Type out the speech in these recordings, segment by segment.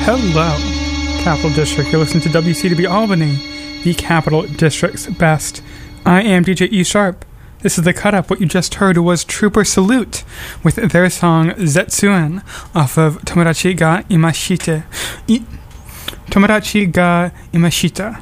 Hello, Capital District. You're listening to WCW Albany, the Capital District's best. I am DJ E Sharp. This is the cut up. What you just heard was Trooper Salute with their song Zetsuen off of Tomodachi ga Imashite. Tomodachi ga Imashita.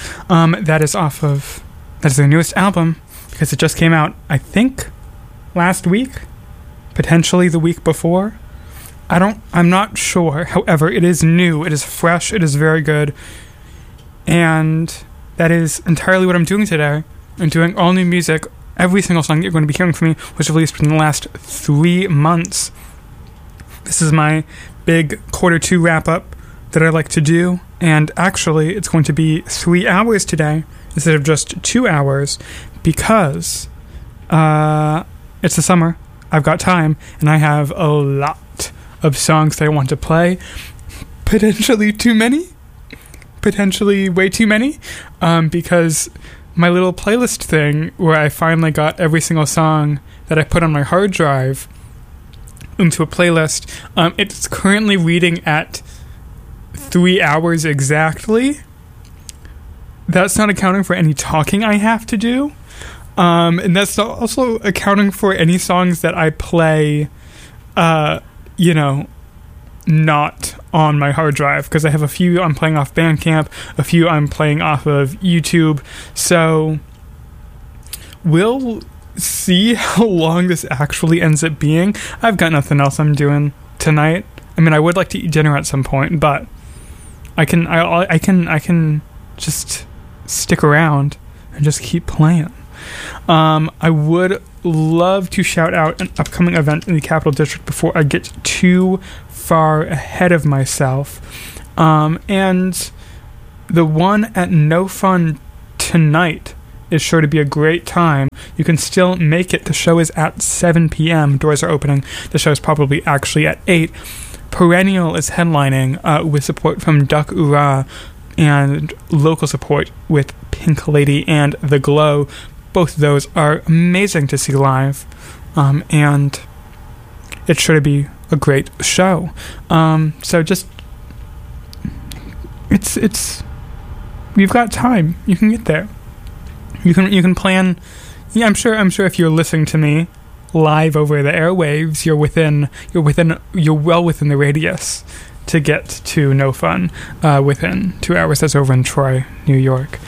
That is their newest album because it just came out, I think, last week, potentially the week before. I'm not sure. However, it is new, it is fresh, it is very good. And that is entirely what I'm doing today. I'm doing all new music. Every single song that you're going to be hearing from me was released within the last 3 months. This is my big Q2 wrap-up that I like to do. And actually, it's going to be 3 hours today instead of just 2 hours because it's the summer. I've got time, and I have a lot of songs that I want to play. Potentially too many. Potentially way too many. Because my little playlist thing, where I finally got every single song that I put on my hard drive into a playlist, it's currently reading at 3 hours exactly. That's not accounting for any talking I have to do. And that's also accounting for any songs that I play not on my hard drive, because I have a few I'm playing off Bandcamp, a few I'm playing off of YouTube, so we'll see how long this actually ends up being. I've got nothing else I'm doing tonight. I mean, I would like to eat dinner at some point, but I can just stick around and just keep playing. I would love to shout out an upcoming event in the Capital District before I get too far ahead of myself. And the one at No Fun tonight is sure to be a great time. You can still make it. The show is at 7 p.m. Doors are opening. The show is probably actually at 8. Perennial is headlining with support from Duck Ura and local support with Pink Lady and The Glow. Both of those are amazing to see live, and it's sure to be a great show. So just it's you've got time. You can get there. You can plan. Yeah, I'm sure if you're listening to me live over the airwaves, you're well within the radius to get to No Fun within 2 hours. That's over in Troy, New York.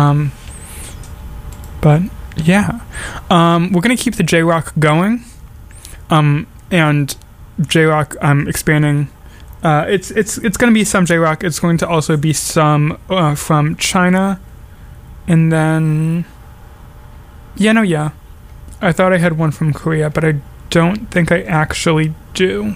But yeah, we're gonna keep the J-Rock going, and J-Rock expanding. It's gonna be some J-Rock. It's going to also be some from China, and then I thought I had one from Korea, but I don't think I actually do.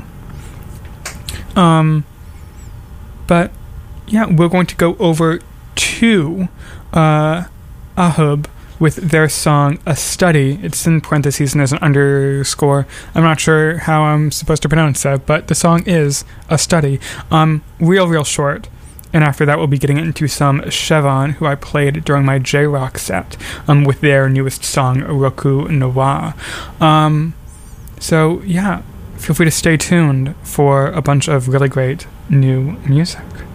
But yeah, we're going to go over to Ahub with their song A Study. It's in parentheses and there's an underscore. I'm not sure how I'm supposed to pronounce that, but the song is A Study. Real short. And after that, we'll be getting into some Chevon, who I played during my J-Rock set, with their newest song, Roku Noir. So, yeah, feel free to stay tuned for a bunch of really great new music.